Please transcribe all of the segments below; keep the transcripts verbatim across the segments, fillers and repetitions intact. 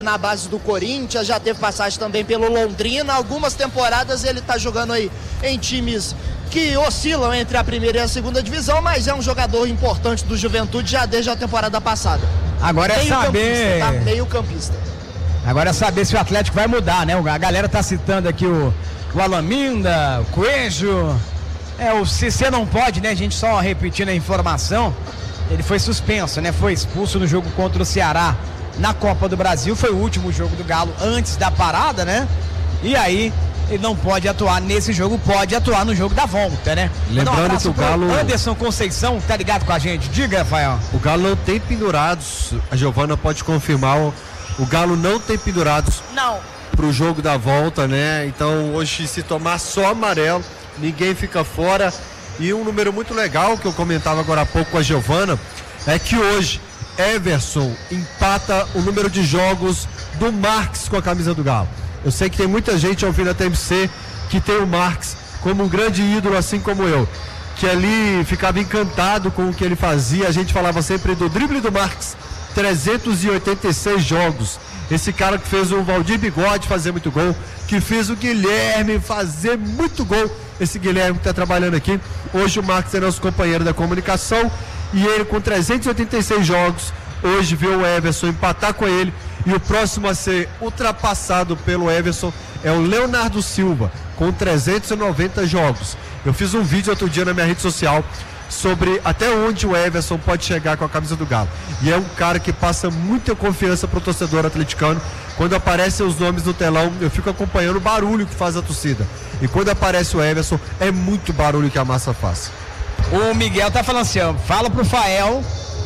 na base do Corinthians, já teve passagem também pelo Londrina. Algumas temporadas ele tá jogando aí em times que oscilam entre a primeira e a segunda divisão, mas é um jogador importante do Juventude já desde a temporada passada. Agora é saber... Tá meio campista. Agora é saber se o Atlético vai mudar, né? A galera tá citando aqui o, o Alaminda, o Coelho. É, o Cissé não pode, né? A gente só repetindo a informação. Ele foi suspenso, né? Foi expulso no jogo contra o Ceará na Copa do Brasil. Foi o último jogo do Galo antes da parada, né? E aí... ele não pode atuar nesse jogo, pode atuar no jogo da volta, né? Lembrando um que o Galo... Anderson Conceição, tá ligado com a gente? Diga, Rafael. O Galo não tem pendurados, a Giovana pode confirmar, o, o Galo não tem pendurados não. pro jogo da volta, né? Então hoje, se tomar só amarelo, ninguém fica fora. E um número muito legal que eu comentava agora há pouco com a Giovana é que hoje Everson empata o número de jogos do Marques com a camisa do Galo. Eu sei que tem muita gente ouvindo a T M C que tem o Marques como um grande ídolo, assim como eu, que ali ficava encantado com o que ele fazia. A gente falava sempre do drible do Marques, trezentos e oitenta e seis jogos. Esse cara que fez o Valdir Bigode fazer muito gol, que fez o Guilherme fazer muito gol. Esse Guilherme que está trabalhando aqui. Hoje o Marques é nosso companheiro da comunicação e ele com trezentos e oitenta e seis jogos, hoje viu o Everson empatar com ele. E o próximo a ser ultrapassado pelo Everson é o Leonardo Silva, com trezentos e noventa jogos. Eu fiz um vídeo outro dia na minha rede social sobre até onde o Everson pode chegar com a camisa do Galo. E é um cara que passa muita confiança para o torcedor atleticano. Quando aparecem os nomes no telão, eu fico acompanhando o barulho que faz a torcida. E quando aparece o Everson, é muito barulho que a massa faz. O Miguel tá falando assim, ó, fala pro Fael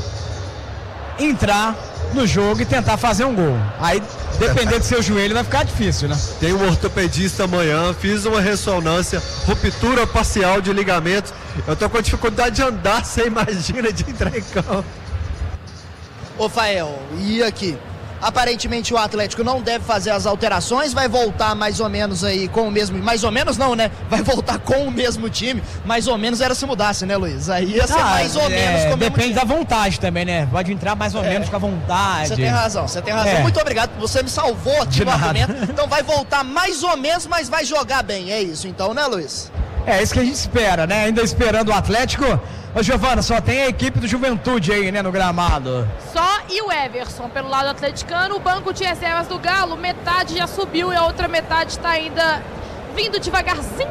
entrar no jogo e tentar fazer um gol. Aí, dependendo do seu joelho, vai ficar difícil, né? Tem um ortopedista amanhã, fiz uma ressonância, ruptura parcial de ligamento. Eu tô com dificuldade de andar, você imagina, de entrar em campo. Ô, Fael, e aqui? Aparentemente o Atlético não deve fazer as alterações, vai voltar mais ou menos aí com o mesmo... Mais ou menos não, né? Vai voltar com o mesmo time. Mais ou menos era se mudasse, né, Luiz? Aí ia ser ah, mais ou é, menos com o mesmo depende time. Da vontade também, né? Pode entrar mais ou é. menos com a vontade. Você tem razão, você tem razão. É. Muito obrigado, você me salvou aqui no argumento. Então vai voltar mais ou menos, mas vai jogar bem. É isso então, né, Luiz? É isso que a gente espera, né? Ainda esperando o Atlético. Ô, Giovana, só tem a equipe do Juventude aí, né, no gramado. Só e o Everson pelo lado atleticano. O banco de reservas do Galo, metade já subiu e a outra metade está ainda vindo devagarzinho.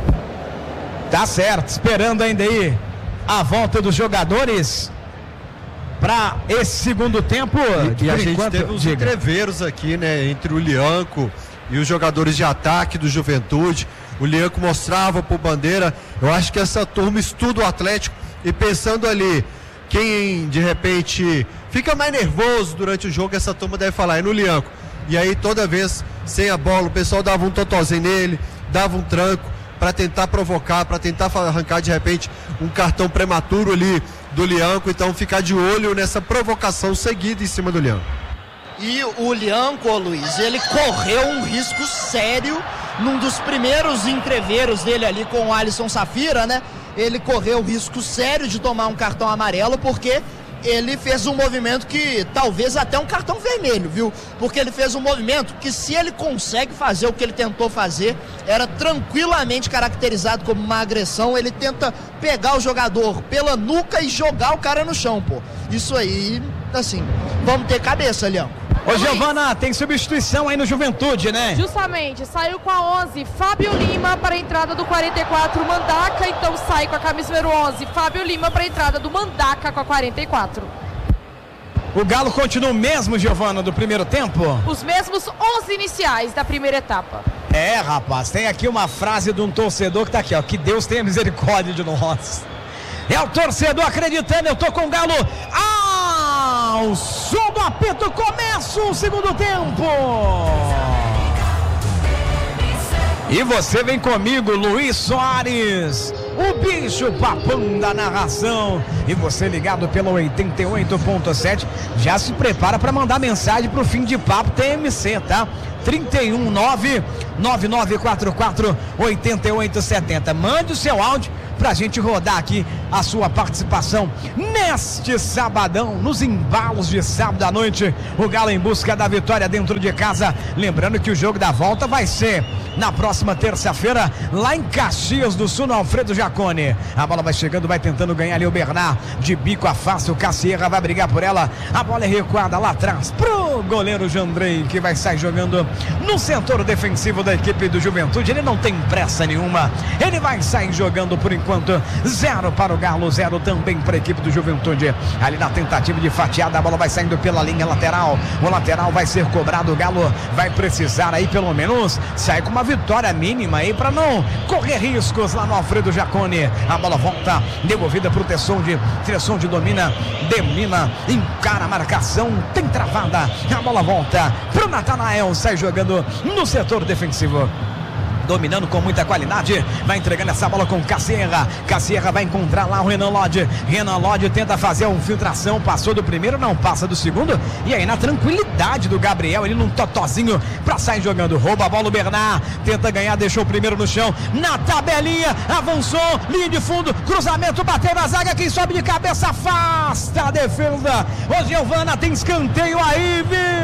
Tá certo, esperando ainda aí a volta dos jogadores para esse segundo tempo. E, e a gente enquanto, teve uns diga. entreveros aqui, né, entre o Lianco e os jogadores de ataque do Juventude. O Lianco mostrava pro Bandeira. Eu acho que essa turma estuda o Atlético e pensando ali, quem de repente fica mais nervoso durante o jogo, essa turma deve falar, é no Lianco. E aí toda vez, sem a bola, o pessoal dava um totozinho nele, dava um tranco para tentar provocar, para tentar arrancar de repente um cartão prematuro ali do Lianco. Então ficar de olho nessa provocação seguida em cima do Lianco. E o Lianco, Luiz, ele correu um risco sério num dos primeiros entreveros dele ali com o Alisson Safira, né? Ele correu risco sério de tomar um cartão amarelo, porque ele fez um movimento que talvez até um cartão vermelho, viu? Porque ele fez um movimento que, se ele consegue fazer o que ele tentou fazer, era tranquilamente caracterizado como uma agressão. Ele tenta pegar o jogador pela nuca e jogar o cara no chão, pô. Isso aí, assim, vamos ter cabeça, Leão. Ô, Giovana, tem substituição aí no Juventude, né? Justamente, saiu com a onze Fábio Lima para a entrada do quarenta e quatro Mandaca, então sai com a camisa número onze Fábio Lima para a entrada do Mandaca com a quarenta e quatro. O Galo continua o mesmo, Giovana, do primeiro tempo? Os mesmos onze iniciais da primeira etapa. É, rapaz, tem aqui uma frase de um torcedor que tá aqui, ó, que Deus tenha misericórdia de nós. É o torcedor acreditando, eu tô com o Galo. Ah, o som do apito, começa o segundo tempo. E você vem comigo, Luiz Soares, o bicho papão da narração. E você ligado pelo oitenta e oito ponto sete, já se prepara para mandar mensagem pro Fim de Papo T M C, tá? trinta e um nove nove nove quatro quatro oito oito sete zero. Mande o seu áudio pra gente rodar aqui a sua participação neste sabadão, nos embalos de sábado à noite. O Galo em busca da vitória dentro de casa. Lembrando que o jogo da volta vai ser na próxima terça-feira, lá em Caxias do Sul, no Alfredo Jaconi. A bola vai chegando, vai tentando ganhar ali o Bernard. De bico a face, o Cassierra vai brigar por ela. A bola é recuada lá atrás pro goleiro Jandrei, que vai sair jogando no setor defensivo da equipe do Juventude. Ele não tem pressa nenhuma. Ele vai sair jogando por enquanto. Zero para o Galo, zero também para a equipe do Juventude. Ali na tentativa de fatiada, a bola vai saindo pela linha lateral. O lateral vai ser cobrado. O Galo vai precisar aí pelo menos sair com uma vitória mínima aí para não correr riscos lá no Alfredo Jaconi. A bola volta, devolvida para o Tessonde. Tessonde domina, domina, encara a marcação, tem travada. A bola volta para o Natanael, sai jogando no setor defensivo. Dominando com muita qualidade, vai entregando essa bola com Cassierra. Cassierra vai encontrar lá o Renan Lodge. Renan Lodge tenta fazer a infiltração, passou do primeiro, não passa do segundo. E aí na tranquilidade do Gabriel, ele num totozinho pra sair jogando. Rouba a bola o Bernard, tenta ganhar, deixou o primeiro no chão. Na tabelinha, avançou, linha de fundo, cruzamento, bateu na zaga, quem sobe de cabeça afasta a defesa. Ô Giovana, tem escanteio aí,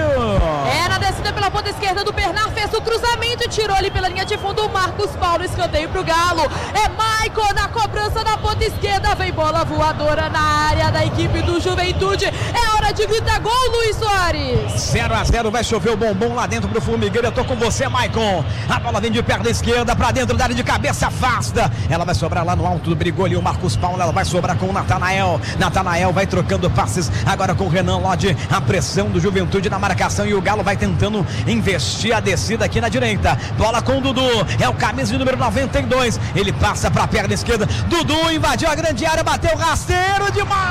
viu? É, na descida pela ponta esquerda do Bernard, fez o cruzamento e tirou ali pela linha de fundo do Marcos Paulo, escanteio pro Galo. É Maicon na cobrança na ponta esquerda, vem bola voadora na área da equipe do Juventude. É hora de gritar gol, Luiz Soares. zero a zero, vai chover o bombom lá dentro pro Formigueiro. Eu tô com você, Maicon. A bola vem de perna esquerda pra dentro da área de cabeça, afasta. Ela vai sobrar lá no alto, brigou ali o Marcos Paulo. Ela vai sobrar com o Natanael. Natanael vai trocando passes agora com o Renan Lodge. A pressão do Juventude na marcação e o Galo vai tentando investir a descida aqui na direita. Bola com o Dudu. É o camisa de número noventa e dois. Ele passa para a perna esquerda. Dudu invadiu a grande área, bateu rasteiro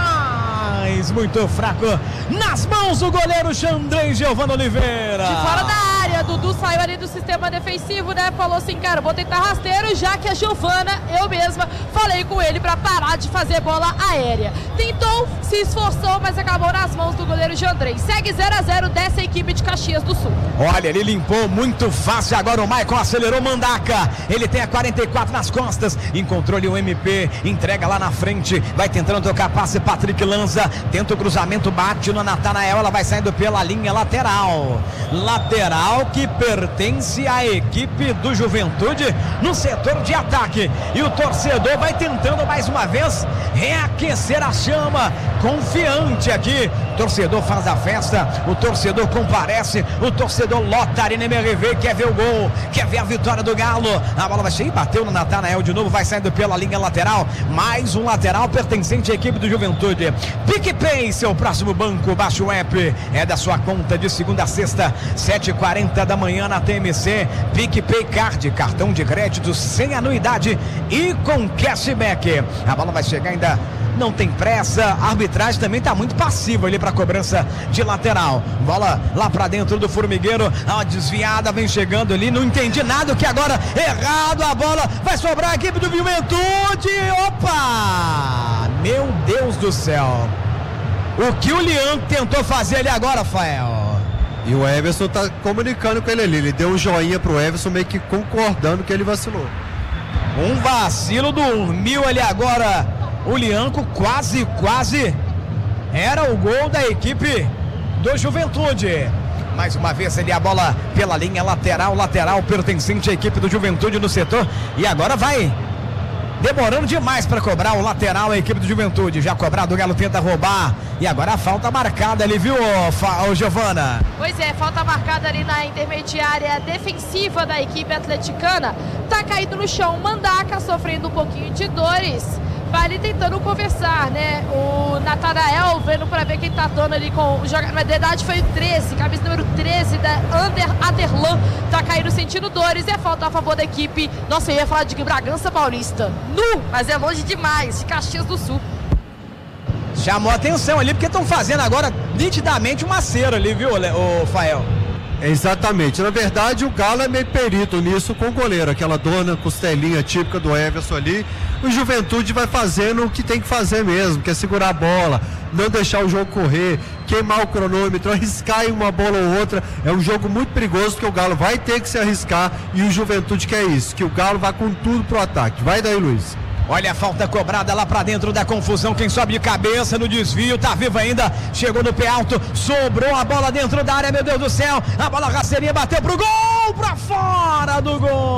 demais. Muito fraco nas mãos do goleiro Xandrei Giovano Oliveira. De fora da área, Dudu saiu ali do sistema defensivo, né? Falou assim, cara, vou tentar rasteiro, já que a Giovana, eu mesma, falei com ele para parar de fazer bola aérea. Tentou, se esforçou, mas acabou nas mãos do goleiro Xandrei. Segue zero a zero dessa equipe de Caxias do Sul. Olha, ele limpou muito fácil. Agora o Maicon acelerou, Mandaca. Ele tem a quarenta e quatro nas costas. Encontrou ali o M P. Entrega lá na frente. Vai tentando trocar passe. Patrick lança. Tenta o cruzamento. Bate no Natanael. Ela vai saindo pela linha lateral. Lateral que pertence à equipe do Juventude no setor de ataque. E o torcedor vai tentando mais uma vez reaquecer a chama. Confiante aqui. O torcedor faz a festa. O torcedor comparece. O torcedor lota a Arena M R V. Quer ver o gol. Quer ver a vitória do Galo. A bola vai chegar e bateu no Natanael de novo, vai saindo pela linha lateral. Mais um lateral pertencente à equipe do Juventude. PicPay, seu próximo banco. Baixa o app, é da sua conta de segunda a sexta, sete e quarenta da manhã na T M C. PicPay Card, cartão de crédito sem anuidade e com cashback. A bola vai chegar ainda. Não tem pressa, a arbitragem também está muito passiva ali para a cobrança de lateral. Bola lá para dentro do Formigueiro, a desviada vem chegando ali, não entendi nada, o que agora errado, a bola vai sobrar a equipe do Juventude. Opa! Meu Deus do céu! O que o Lian tentou fazer ali agora, Rafael? E o Everson tá comunicando com ele ali, ele deu um joinha pro Everson, meio que concordando que ele vacilou. Um vacilo, dormiu ali agora o Lianco, quase, quase era o gol da equipe do Juventude. Mais uma vez ali a bola pela linha lateral, lateral pertencente à equipe do Juventude no setor. E agora vai demorando demais para cobrar o lateral a equipe do Juventude. Já cobrado, o Galo tenta roubar. E agora a falta marcada ali, viu, ô Giovana? Pois é, falta marcada ali na intermediária defensiva da equipe atleticana. Tá caído no chão, Mandaca sofrendo um pouquinho de dores. Vai ali tentando conversar, né? O Natanael vendo para ver quem tá dando ali com o jogador. Na verdade foi o treze, camisa número treze da Ander Aderlan. Tá caindo sentindo dores e é falta a favor da equipe. Nossa, eu ia falar de Bragança Paulista. Nu, mas é longe demais, de Caxias do Sul. Chamou atenção ali, porque estão fazendo agora nitidamente uma cera ali, viu, o Fael? Exatamente, na verdade o Galo é meio perito nisso com o goleiro, aquela dona costelinha típica do Everson ali, o Juventude vai fazendo o que tem que fazer mesmo, que é segurar a bola, não deixar o jogo correr, queimar o cronômetro, arriscar em uma bola ou outra. É um jogo muito perigoso, que o Galo vai ter que se arriscar, e o Juventude quer isso, que o Galo vá com tudo pro ataque. Vai daí, Luiz. Olha a falta cobrada lá pra dentro da confusão. Quem sobe de cabeça no desvio, tá vivo ainda. Chegou no pé alto, sobrou a bola dentro da área, meu Deus do céu. A bola rasteirinha bateu pro gol, pra fora do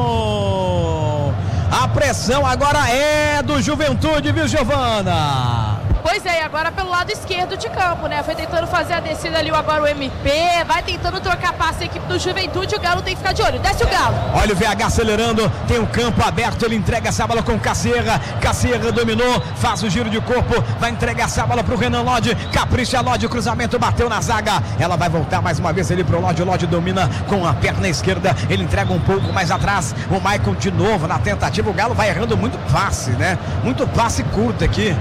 gol. A pressão agora é do Juventude, viu, Giovana? Pois é, e agora pelo lado esquerdo de campo, né? Foi tentando fazer a descida ali agora o M P, vai tentando trocar passe a equipe do Juventude, o Galo tem que ficar de olho, desce o Galo. Olha o V H acelerando, tem o campo aberto, ele entrega essa bola com Cacierra, Cacierra dominou, faz o giro de corpo, vai entregar essa bola pro Renan Lodge, capricha Lodge, o cruzamento bateu na zaga, ela vai voltar mais uma vez ali pro Lodge, o Lodge domina com a perna esquerda, ele entrega um pouco mais atrás, o Maicon de novo na tentativa, o Galo vai errando muito passe, né? Muito passe curto aqui.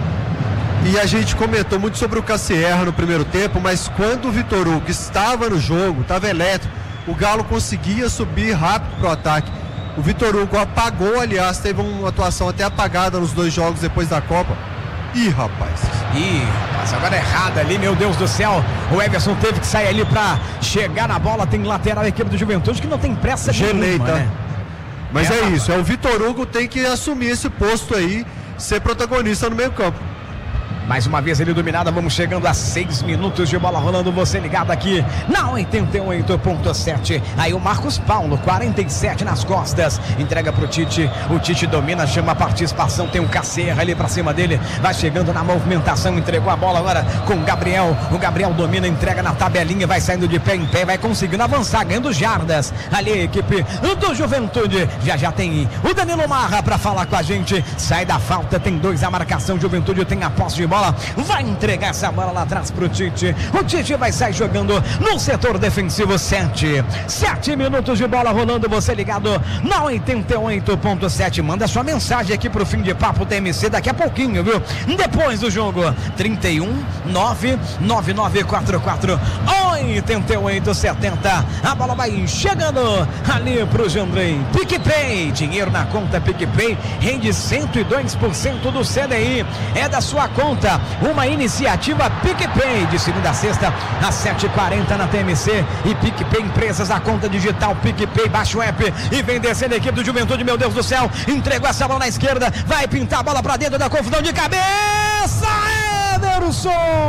E a gente comentou muito sobre o Cacierra no primeiro tempo, mas quando o Vitor Hugo estava no jogo, estava elétrico, o Galo conseguia subir rápido para o ataque. O Vitor Hugo apagou, aliás, teve uma atuação até apagada nos dois jogos depois da Copa. Ih, rapaz. Ih, mas agora errada ali, meu Deus do céu. O Everson teve que sair ali para chegar na bola. Tem lateral a equipe do Juventude que não tem pressa nenhuma, né? Mas é, é isso, é o Vitor Hugo tem que assumir esse posto aí, ser protagonista no meio campo. Mais uma vez ele dominada, vamos chegando a seis minutos de bola rolando, você ligado aqui na oitenta e oito ponto sete. Aí o Marcos Paulo, quarenta e sete nas costas, entrega pro Tite, o Tite domina, chama a participação, tem um Cacierra ali pra cima dele, vai chegando na movimentação, entregou a bola agora com o Gabriel, o Gabriel domina, entrega na tabelinha, vai saindo de pé em pé, vai conseguindo avançar, ganhando jardas, ali a equipe do Juventude, já já tem o Danilo Marra pra falar com a gente, sai da falta, tem dois a marcação, Juventude tem a posse de bola, vai entregar essa bola lá atrás pro Tite, o Tite vai sair jogando no setor defensivo. Sete, sete minutos de bola rolando, você ligado na oitenta e oito ponto sete, manda sua mensagem aqui pro Fim de Papo T M C daqui a pouquinho, viu? Depois do jogo, trinta e um, nove nove nove quatro quatro, oitenta e oito setenta, a bola vai chegando ali pro Jandrei, PicPay, dinheiro na conta PicPay, rende cento e dois por cento do C D I, é da sua conta, uma iniciativa PicPay, de segunda a sexta às sete e quarenta na T M C, e PicPay Empresas, a conta digital PicPay, baixa o app e vem descendo a equipe do Juventude, meu Deus do céu, entregou essa bola na esquerda, vai pintar a bola pra dentro da confusão de cabeça, Everson!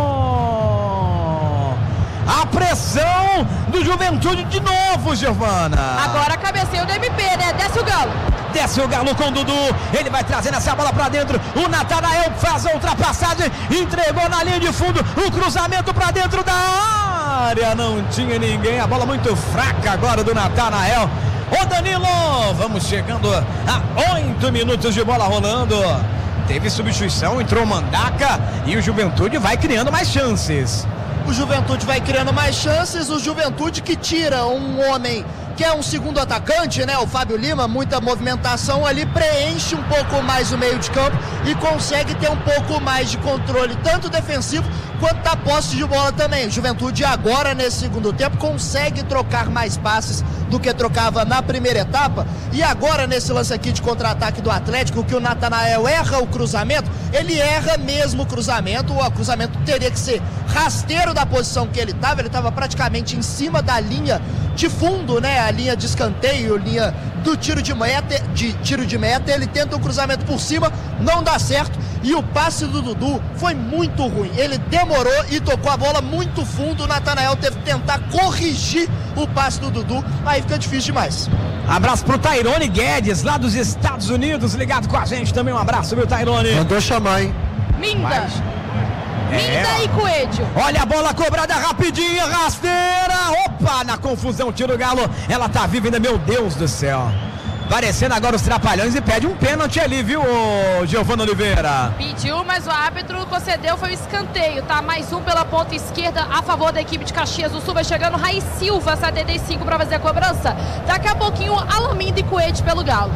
A pressão do Juventude de novo, Giovana. Agora cabeceio do M P, né? Desce o Galo. Desce o Galo com o Dudu, ele vai trazendo essa bola pra dentro, o Natanael faz a ultrapassagem, entregou na linha de fundo, o cruzamento pra dentro da área, não tinha ninguém, a bola muito fraca agora do Natanael. Ô Danilo, vamos chegando a oito minutos de bola rolando, teve substituição, entrou Mandaca e o Juventude vai criando mais chances. O Juventude vai criando mais chances, o Juventude que tira um homem que é um segundo atacante, né, o Fábio Lima, muita movimentação ali, preenche um pouco mais o meio de campo e consegue ter um pouco mais de controle, tanto defensivo quanto da posse de bola também. O Juventude agora, nesse segundo tempo, consegue trocar mais passes do que trocava na primeira etapa, e agora nesse lance aqui de contra-ataque do Atlético, que o Natanael erra o cruzamento, ele erra mesmo o cruzamento, o cruzamento teria que ser rasteiro da posição que ele estava, ele estava praticamente em cima da linha de fundo, né, a linha de escanteio, linha do tiro de meta, de tiro de meta, ele tenta o cruzamento por cima, não dá certo, e o passe do Dudu foi muito ruim, ele demorou e tocou a bola muito fundo, o Natanael teve que tentar corrigir o passe do Dudu, aí fica difícil demais. Abraço pro Tairone Guedes, lá dos Estados Unidos, ligado com a gente também, um abraço, viu, Tairone? Mandou chamar, hein? Minda! Mas... Minda é. e Coelho. Olha a bola cobrada rapidinha, rasteira. Opa, na confusão, tira o Galo. Ela tá viva ainda, meu Deus do céu. Parecendo agora os Trapalhões e pede um pênalti ali, viu, Giovana Oliveira? Pediu, mas o árbitro concedeu, foi um escanteio, tá? Mais um pela ponta esquerda a favor da equipe de Caxias do Sul. Vai chegando Raiz Silva, setenta e cinco pra fazer a cobrança. Daqui a pouquinho, Alaminda e Coelho pelo Galo.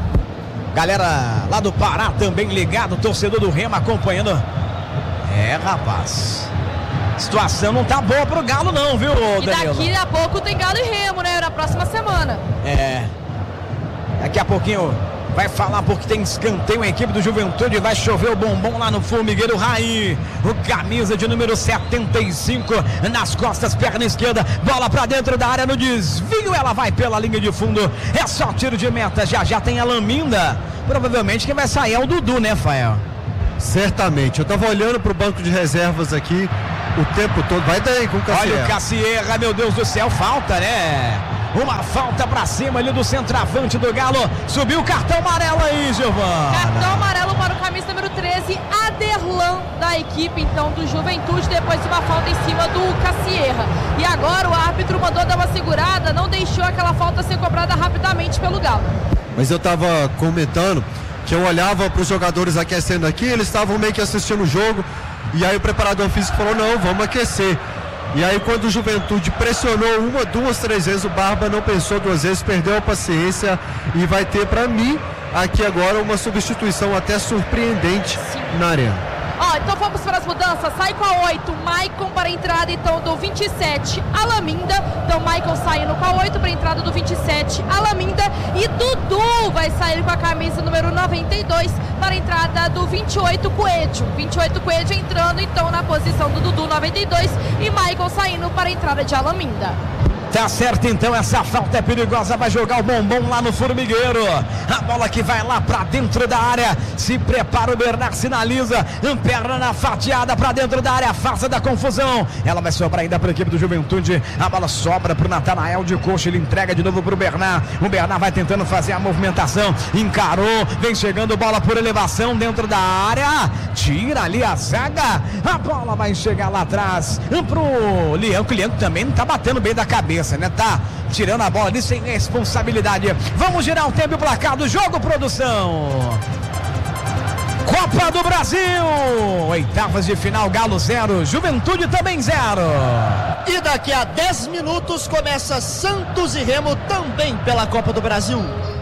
Galera lá do Pará também ligado, torcedor do Remo acompanhando. É, rapaz, situação não tá boa pro Galo não, viu, Danilo? E Danilo? daqui a pouco tem Galo e Remo, né, na próxima semana. É, daqui a pouquinho vai falar porque tem escanteio. A equipe do Juventude vai chover o bombom lá no formigueiro. Raí, o camisa de número setenta e cinco nas costas, perna esquerda, bola pra dentro da área no desvio, ela vai pela linha de fundo, é só tiro de meta. Já já tem a Laminda, provavelmente quem vai sair é o Dudu, né, Fael? Certamente, eu tava olhando pro banco de reservas aqui o tempo todo, vai daí com o Cassierra. Olha o Cassierra, meu Deus do céu, falta, né? Uma falta pra cima ali do centroavante do Galo. Subiu o cartão amarelo aí, Giovana. Cartão amarelo para o camisa número treze, Aderlan, da equipe então do Juventude, depois de uma falta em cima do Cassierra. E agora o árbitro mandou dar uma segurada, não deixou aquela falta ser cobrada rapidamente pelo Galo. Mas eu tava comentando que eu olhava para os jogadores aquecendo aqui, eles estavam meio que assistindo o jogo, e aí o preparador físico falou, não, vamos aquecer. E aí quando o Juventude pressionou uma, duas, três vezes, o Barba não pensou duas vezes, perdeu a paciência e vai ter para mim aqui agora uma substituição até surpreendente. Sim. Na arena. Ó, então vamos para as mudanças. Sai com a oito, Maicon para a entrada então do vinte e sete, Alaminda. Então Maicon saindo com a oito para a entrada do vinte e sete, Alaminda. E Dudu vai sair com a camisa número noventa e dois para a entrada do vinte e oito, Coelho. vinte e oito, Coelho entrando então na posição do Dudu, noventa e dois. E Maicon saindo para a entrada de Alaminda. Tá certo, então, essa falta é perigosa, vai jogar o bombom lá no formigueiro, a bola que vai lá pra dentro da área, se prepara o Bernard, sinaliza, perna na fatiada pra dentro da área, farsa da confusão, ela vai sobrar ainda pra equipe do Juventude, a bola sobra pro Natanael de coxa, ele entrega de novo pro Bernard, o Bernard vai tentando fazer a movimentação, encarou, vem chegando bola por elevação dentro da área, tira ali a zaga, a bola vai chegar lá atrás pro Lianco, o Lianco também não tá batendo bem da cabeça, né? Tá tirando a bola ali sem responsabilidade. Vamos girar o tempo e o placar do jogo, produção. Copa do Brasil, oitavas de final, Galo zero, Juventude também zero. E daqui a dez minutos começa Santos e Remo também pela Copa do Brasil.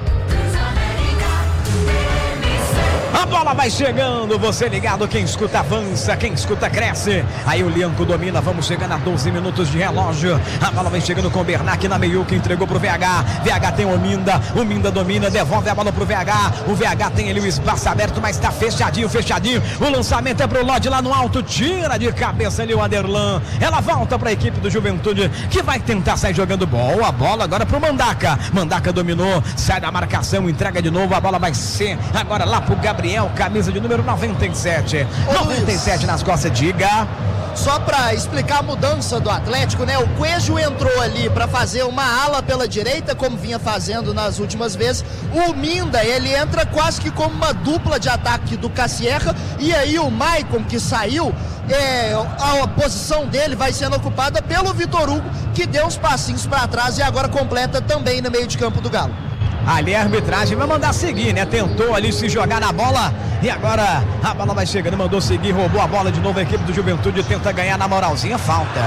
A bola vai chegando, você ligado, quem escuta avança, quem escuta cresce. Aí o Lianco domina, vamos chegando a doze minutos de relógio. A bola vem chegando com o Bernard na meiuca, entregou pro V H. V H tem o Minda, o Minda domina, devolve a bola pro V H. O V H tem ali o espaço aberto, mas tá fechadinho, fechadinho. O lançamento é pro Lodge lá no alto, tira de cabeça ali o Aderlan. Ela volta pra equipe do Juventude, que vai tentar sair jogando boa. A bola agora pro Mandaca. Mandaca dominou, sai da marcação, entrega de novo. A bola vai ser agora lá pro Gabriel. Camisa de número noventa e sete. Ô, noventa e sete Luiz, nas costas, diga. Só para explicar a mudança do Atlético, né? O Coelho entrou ali para fazer uma ala pela direita, como vinha fazendo nas últimas vezes. O Minda, ele entra quase que como uma dupla de ataque do Cassierra. E aí o Maicon, que saiu, é, a, a posição dele vai sendo ocupada pelo Vitor Hugo, que deu uns passinhos para trás e agora completa também no meio de campo do Galo. Ali a arbitragem vai mandar seguir, né? Tentou ali se jogar na bola e agora a bola vai chegando, mandou seguir, roubou a bola de novo. A equipe do Juventude tenta ganhar na moralzinha, falta.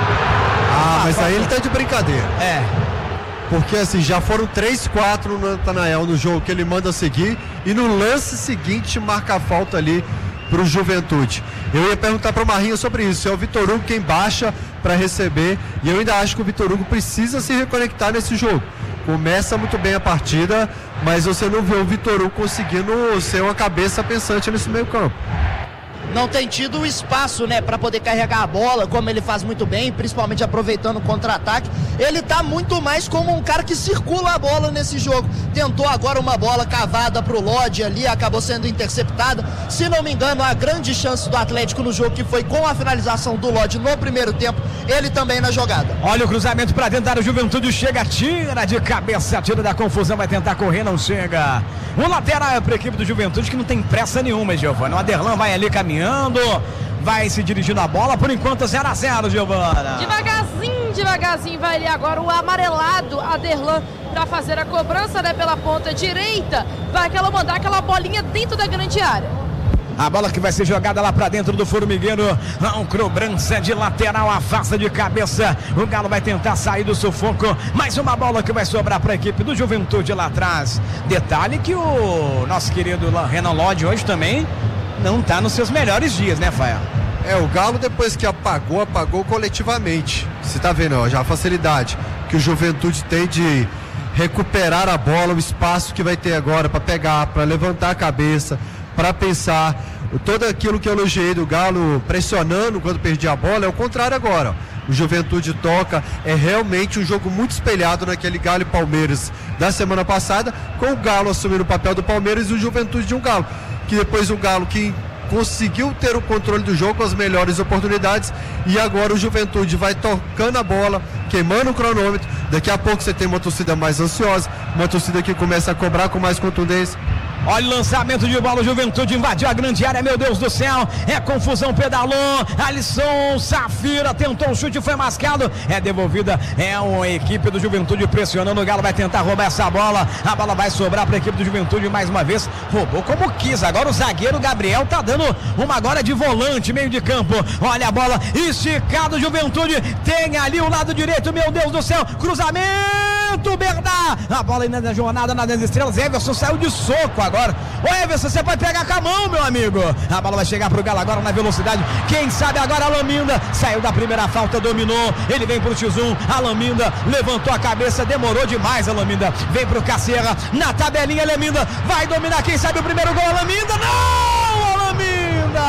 Ah, mas aí ele tá de brincadeira. É. Porque assim, já foram três, quatro no Natanael no jogo que ele manda seguir e no lance seguinte marca a falta ali pro Juventude. Eu ia perguntar para o Marrinho sobre isso, é o Vitor Hugo quem baixa para receber e eu ainda acho que o Vitor Hugo precisa se reconectar nesse jogo. Começa muito bem a partida, mas você não vê o Vitor Hugo conseguindo ser uma cabeça pensante nesse meio campo. Não tem tido o espaço, né, para poder carregar a bola, como ele faz muito bem, principalmente aproveitando o contra-ataque. Ele tá muito mais como um cara que circula a bola nesse jogo. Tentou agora uma bola cavada pro Lodge ali, acabou sendo interceptada. Se não me engano, a grande chance do Atlético no jogo, que foi com a finalização do Lodge no primeiro tempo, ele também na jogada. Olha o cruzamento para tentar, o Juventude chega, tira de cabeça, tira da confusão, vai tentar correr, não chega. O lateral é para a equipe do Juventude, que não tem pressa nenhuma, Giovana. O Aderlan vai ali caminhando, vai se dirigindo a bola, por enquanto zero a zero, Giovana. Devagarzinho, devagarzinho vai ali agora o amarelado Aderlan para fazer a cobrança, né, pela ponta direita. Vai aquela mandar aquela bolinha dentro da grande área. A bola que vai ser jogada lá pra dentro do formigueiro. Não, cobrança de lateral, afasta de cabeça. O Galo vai tentar sair do sufoco. Mais uma bola que vai sobrar pra equipe do Juventude lá atrás. Detalhe que o nosso querido Renan Lodge hoje também não tá nos seus melhores dias, né, Fael? É, o Galo depois que apagou, apagou coletivamente. Você tá vendo, ó, já a facilidade que o Juventude tem de recuperar a bola, o espaço que vai ter agora para pegar, para levantar a cabeça, para pensar. Todo aquilo que eu elogiei do Galo pressionando quando perdia a bola é o contrário agora. O Juventude toca, é realmente um jogo muito espelhado naquele Galo e Palmeiras da semana passada, com o Galo assumindo o papel do Palmeiras e o Juventude de um Galo, que depois o Galo que conseguiu ter o controle do jogo, as melhores oportunidades, e agora o Juventude vai tocando a bola, queimando o cronômetro. Daqui a pouco você tem uma torcida mais ansiosa, uma torcida que começa a cobrar com mais contundência. Olha o lançamento de bola, o Juventude invadiu a grande área, meu Deus do céu, é confusão, pedalou, Alisson Safira tentou o chute, foi mascado, é devolvida, é uma equipe do Juventude pressionando, o Galo vai tentar roubar essa bola, a bola vai sobrar para a equipe do Juventude mais uma vez, roubou como quis, agora o zagueiro Gabriel tá dando uma agora de volante, meio de campo, olha a bola, esticado, Juventude, tem ali o lado direito, meu Deus do céu, cruzamento, Bernard, a bola ainda na jornada, na das estrelas, Everson saiu de soco agora. Ô Everson, você pode pegar com a mão, meu amigo. A bola vai chegar pro Galo agora na velocidade. Quem sabe agora a Laminda saiu da primeira falta, dominou. Ele vem pro X um. A Laminda levantou a cabeça, demorou demais a Laminda. Vem pro Caceira na tabelinha. A Laminda vai dominar. Quem sabe o primeiro gol? A Laminda. Não! A Laminda!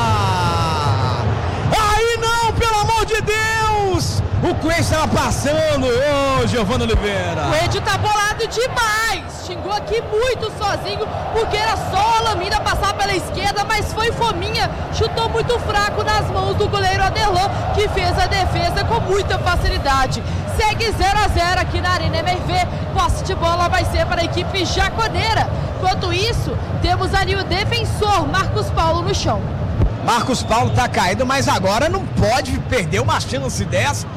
Aí não, pelo amor de Deus! O Coelho estava passando, ô oh, Giovana Oliveira. O Coelho tá bolado demais. Xingou aqui muito sozinho, porque era só a Laminda passar pela esquerda, mas foi fominha. Chutou muito fraco nas mãos do goleiro Aderlan, que fez a defesa com muita facilidade. Segue zero a zero aqui na Arena M R V. Posse de bola vai ser para a equipe jaconeira. Enquanto isso, temos ali o defensor Marcos Paulo no chão. Marcos Paulo tá caído, mas agora não pode perder uma chance dessa.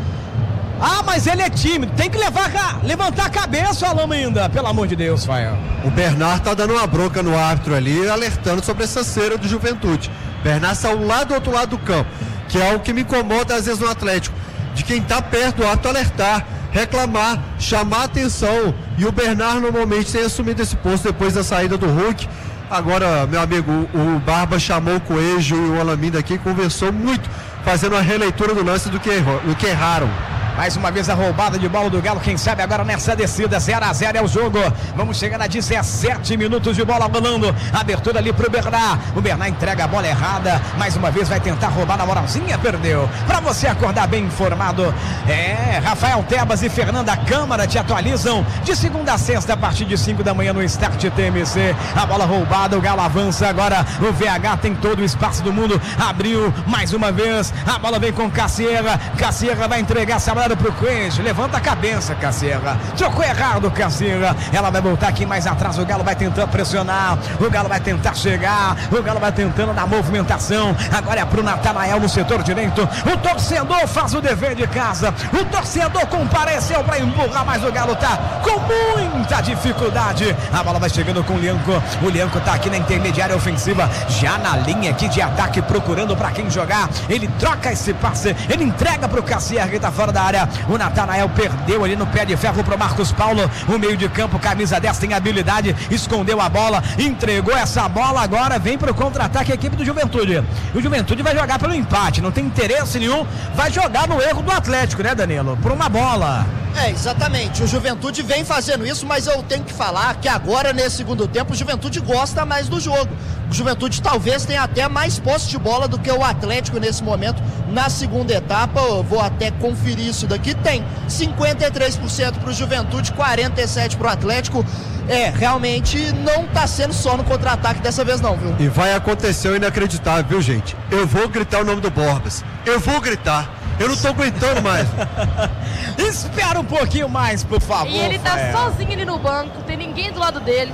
Ah, mas ele é tímido, tem que levar, levantar a cabeça, a Laminda, pelo amor de Deus, Fael. O Bernard tá dando uma bronca no árbitro ali, alertando sobre essa cera do Juventude. Bernard saiu lá do outro lado do campo, que é o que me incomoda às vezes no Atlético, de quem tá perto do árbitro alertar, reclamar, chamar atenção, e o Bernard normalmente tem assumido esse posto depois da saída do Hulk. Agora, meu amigo, o Barba chamou o Coelho e o Laminda aqui, conversou muito, fazendo uma releitura do lance do que, errou, do que erraram. Mais uma vez a roubada de bola do Galo, quem sabe agora nessa descida, zero a zero é o jogo. Vamos chegar a dezessete minutos de bola rolando. Abertura ali pro Bernard. O Bernard entrega a bola errada. Mais uma vez vai tentar roubar na moralzinha, perdeu. Para você acordar bem informado, é Rafael Tebas e Fernanda Câmara te atualizam de segunda a sexta a partir de cinco da manhã no Start T M C. A bola roubada, o Galo avança agora. O V H tem todo o espaço do mundo. Abriu mais uma vez. A bola vem com Caceira. Caceira vai entregar essa bola pro Coelho, levanta a cabeça, Caceira, trocou errado, Caceira, ela vai voltar aqui mais atrás, o Galo vai tentando pressionar, o Galo vai tentar chegar, o Galo vai tentando na movimentação, agora é pro Natanael no setor direito, o torcedor faz o dever de casa, o torcedor compareceu para empurrar, mas o Galo tá com muita dificuldade, a bola vai chegando com o Lianco, o Lianco tá aqui na intermediária ofensiva, já na linha aqui de ataque, procurando para quem jogar, ele troca esse passe, ele entrega pro Caceira que tá fora da área. O Natanael perdeu ali no pé de ferro pro Marcos Paulo, o meio de campo, camisa dez, tem habilidade, escondeu a bola, entregou essa bola, agora vem pro contra-ataque a equipe do Juventude. O Juventude vai jogar pelo empate, não tem interesse nenhum, vai jogar no erro do Atlético, né, Danilo? Por uma bola. É, exatamente, o Juventude vem fazendo isso, mas eu tenho que falar que agora nesse segundo tempo o Juventude gosta mais do jogo. O Juventude talvez tenha até mais posse de bola do que o Atlético nesse momento. Na segunda etapa, eu vou até conferir isso daqui, tem cinquenta e três por cento para o Juventude, quarenta e sete por cento para o Atlético. É, realmente não tá sendo só no contra-ataque dessa vez não, viu? E vai acontecer o inacreditável, viu, gente? Eu vou gritar o nome do Borbas, eu vou gritar. Eu não tô aguentando mais. Espera um pouquinho mais, por favor. E ele tá Fael. sozinho ali no banco, tem ninguém do lado dele.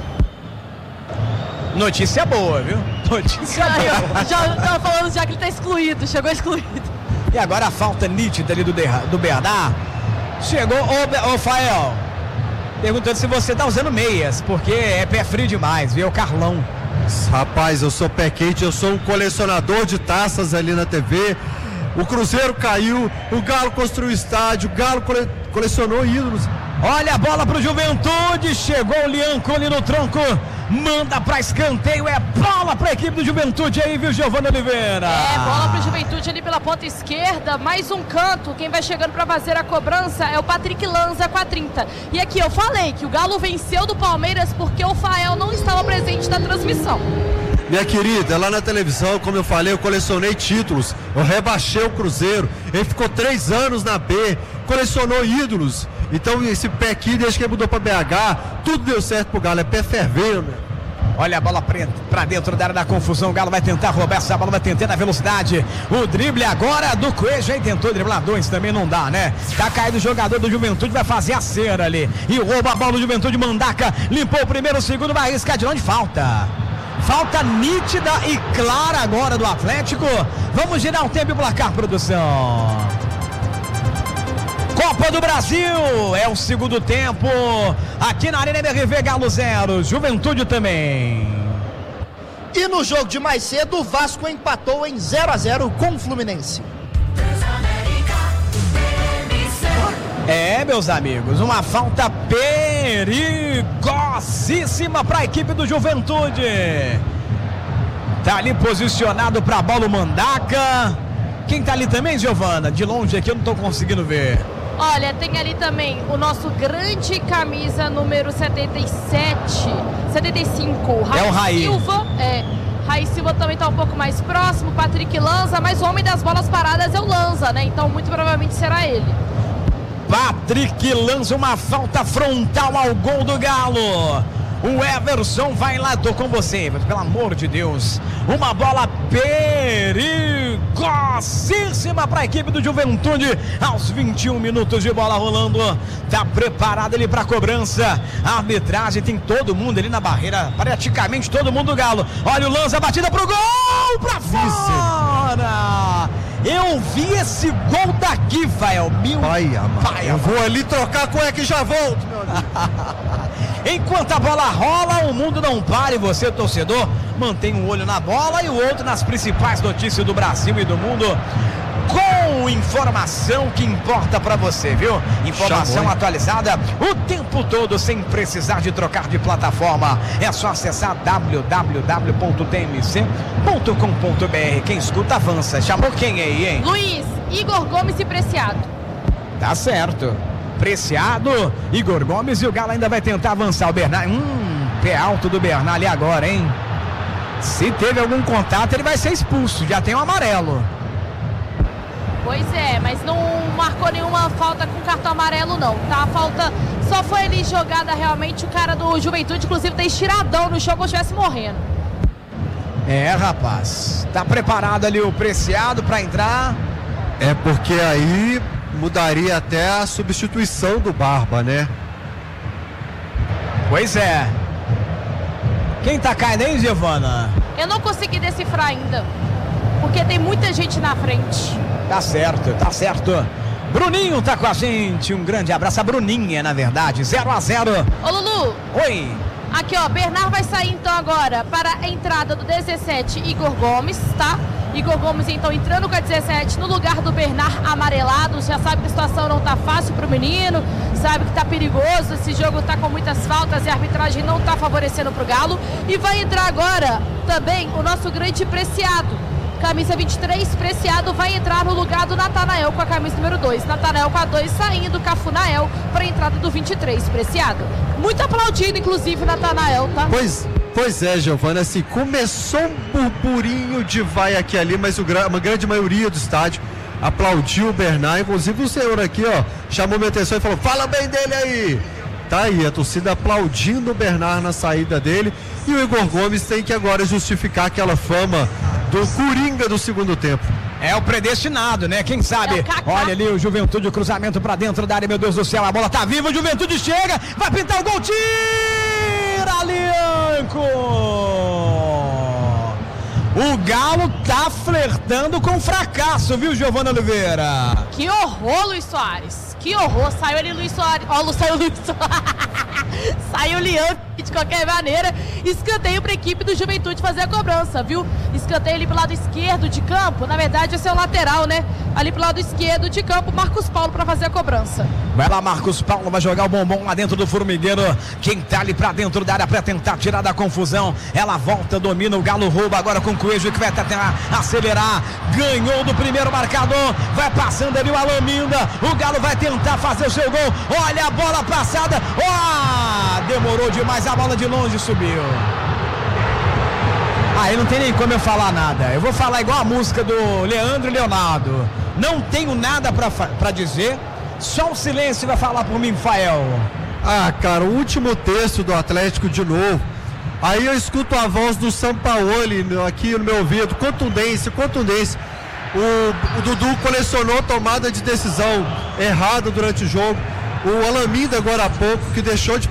Notícia boa, viu? Notícia boa. Já tava falando já que ele tá excluído, chegou excluído. E agora a falta nítida ali do, do Bernard. Chegou o, o Fael perguntando se você tá usando meias, porque é pé frio demais, viu? O Carlão. Rapaz, eu sou pé quente, eu sou um colecionador de taças ali na T V. O Cruzeiro caiu, o Galo construiu estádio, o Galo cole, colecionou ídolos. Olha a bola pro Juventude, chegou o Lianco ali no tronco manda pra escanteio, é bola pra equipe do Juventude aí, viu, Giovana Oliveira? É, bola pro Juventude ali pela ponta esquerda, mais um canto, quem vai chegando pra fazer a cobrança é o Patrick Lanza com a trinta. E aqui eu falei que o Galo venceu do Palmeiras porque o Fael não estava presente na transmissão. Minha querida, lá na televisão, como eu falei, eu colecionei títulos, eu rebaixei o Cruzeiro, ele ficou três anos na B, colecionou ídolos, então esse pé aqui, desde que ele mudou pra B H, tudo deu certo pro Galo, é pé ferveiro, né? Olha a bola pra dentro da área da confusão, o Galo vai tentar roubar essa bola, vai tentar na velocidade, o drible agora do Coelho, aí tentou driblar dois, também não dá, né? Tá caído o jogador do Juventude, vai fazer a cera ali, e rouba a bola do Juventude, Mandaca, limpou o primeiro, o segundo, vai arriscar de onde falta. Falta nítida e clara agora do Atlético. Vamos girar o tempo e placar, produção. Copa do Brasil, é o segundo tempo. Aqui na Arena M R V, Galo zero, Juventude também. E no jogo de mais cedo, o Vasco empatou em zero a zero com o Fluminense. É, meus amigos, uma falta perigosíssima para a equipe do Juventude. Tá ali posicionado para a bola o Mandaca. Quem tá ali também, Giovana? De longe aqui eu não tô conseguindo ver. Olha, tem ali também o nosso grande camisa número setenta e sete, setenta e cinco, Raí é o Raí. Silva. É, Raí Silva também tá um pouco mais próximo, Patrick Lanza, mas o homem das bolas paradas é o Lanza, né? Então muito provavelmente será ele. Patrick lança uma falta frontal ao gol do Galo. O Everson vai lá, tô com você, pelo amor de Deus. Uma bola perigosíssima para a equipe do Juventude. Aos vinte e um minutos de bola rolando. Tá preparado ali para cobrança. A arbitragem tem todo mundo ali na barreira, praticamente todo mundo do Galo. Olha o lance, a batida pro gol, para fora. Eu vi esse gol daqui, Fael. Meu pai, pai, eu vou ali trocar a cueca e já volto, meu amigo. Enquanto a bola rola, o mundo não para e você, torcedor, mantém um olho na bola e o outro nas principais notícias do Brasil e do mundo, com informação que importa pra você, viu? Informação Chamou, atualizada o tempo todo, sem precisar de trocar de plataforma. É só acessar w w w ponto t m c ponto com ponto b r. Quem escuta avança. Chamou quem aí, hein? Luiz, Igor Gomes e Preciado. Tá certo. Preciado, Igor Gomes, e o Galo ainda vai tentar avançar. O Bernard, hum, pé alto do Bernard ali agora, hein? Se teve algum contato, ele vai ser expulso. Já tem um amarelo. Pois é, mas não marcou nenhuma falta com cartão amarelo, não, tá? A falta só foi ali jogada realmente. O cara do Juventude, inclusive, tá estiradão no chão como se estivesse morrendo. É, rapaz. Tá preparado ali o Preciado pra entrar. É porque aí mudaria até a substituição do Barba, né? Pois é. Quem tá caindo aí, Giovana? Eu não consegui decifrar ainda, porque tem muita gente na frente. Tá certo, tá certo. Bruninho tá com a gente, um grande abraço. A Bruninha, na verdade, zero a zero. Ô, Lulu. Oi. Aqui, ó, Bernard vai sair então agora para a entrada do dezessete, Igor Gomes, tá? Igor Gomes então entrando com a dezessete no lugar do Bernard amarelado. Já sabe que a situação não tá fácil pro menino, sabe que tá perigoso, esse jogo tá com muitas faltas e a arbitragem não tá favorecendo pro Galo. E vai entrar agora também o nosso grande Preciado. Camisa vinte e três, Preciado vai entrar no lugar do Natanael com a camisa número dois. Natanael com a dois saindo, Cafunael para a entrada do vinte e três, Preciado. Muito aplaudido, inclusive, Natanael, tá? Pois, pois é, Giovana, assim, começou um burburinho de vai aqui e ali, mas o, uma grande maioria do estádio aplaudiu o Bernard. Inclusive o senhor aqui, ó, chamou minha atenção e falou, fala bem dele aí. Tá aí, a torcida aplaudindo o Bernard na saída dele. E o Igor Gomes tem que agora justificar aquela fama do Coringa do segundo tempo. É o predestinado, né? Quem sabe? É Olha ali o Juventude, o cruzamento pra dentro da área, meu Deus do céu, a bola tá viva, o Juventude chega, vai pintar o gol, tira, Lianco! O Galo tá flertando com fracasso, viu, Giovana Oliveira? Que horror, Luiz Soares. Que horror. Saiu ali Luiz Soares. Ó, oh, saiu Luiz Soares. Saiu Aí o Leandro, de qualquer maneira, escanteio para a equipe do Juventude fazer a cobrança, viu? Escanteio ali pro lado esquerdo de campo. Na verdade, esse é o lateral, né? Ali pro lado esquerdo de campo, Marcos Paulo para fazer a cobrança. Vai lá, Marcos Paulo, vai jogar o bombom lá dentro do formigueiro. Quem tá ali pra dentro da área pra tentar tirar da confusão. Ela volta, domina, o Galo rouba agora com o Coelho, que vai tentar acelerar. Ganhou do primeiro marcador. Vai passando ali o Alaminda. O Galo vai tentar fazer o seu gol. Olha a bola passada. Ó, oh, demorou demais, a bola de longe subiu. Aí não tem nem como eu falar nada. Eu vou falar igual a música do Leandro e Leonardo. Não tenho nada pra, pra dizer. Só o silêncio vai falar por mim, Fael. Ah, cara, o último terço do Atlético de novo. Aí eu escuto a voz do Sampaoli aqui no meu ouvido. Contundência, contundência. O, o Dudu colecionou tomada de decisão errada durante o jogo. O Alaminda agora há pouco, que deixou de